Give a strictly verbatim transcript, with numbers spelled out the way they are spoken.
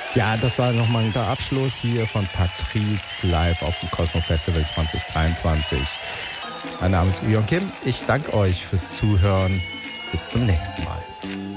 Ja, das war nochmal ein Abschluss hier von Patrice live auf dem Cosmo Festival zwanzig dreiundzwanzig. Mein Name ist Uyon Kim. Ich danke euch fürs Zuhören. Bis zum nächsten Mal.